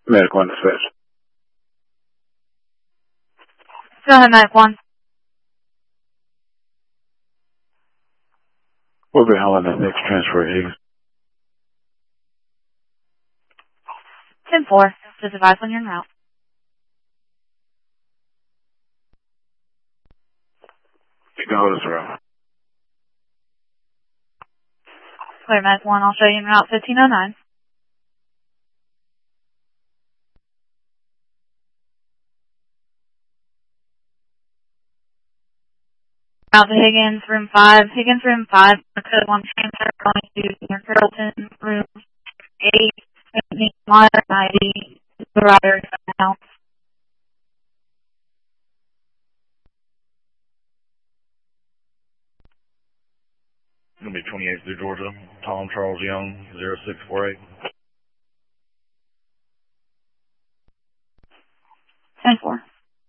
Medical and dispatch. Go ahead, Medic 1. We'll be hauling that next transfer, Higgs. 10-4. Just advise when you're en route. You can hold us around. Clear, Medic 1. I'll show you en route 1509. Out to Higgins, room 5. Higgins, room 5. Code 1 transfer going to near Carrollton, room 8. Need minor ID. The rider is now. It'll be 28th through Georgia. Tom Charles Young, 0648. 10-4.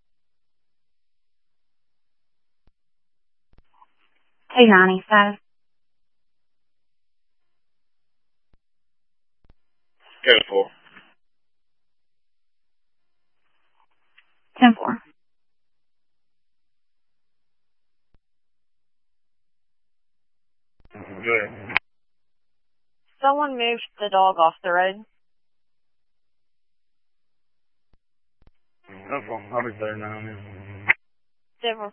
T90 status. Code 4. 10-4. Good. Someone moved the dog off the road. No problem. I'll be there now. Silver.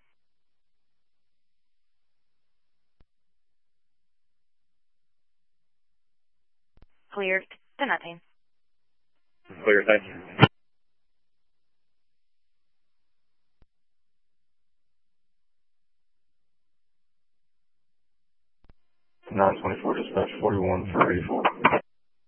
Cleared. 10-19. Clear, thank you. 924 dispatch 41 for 84.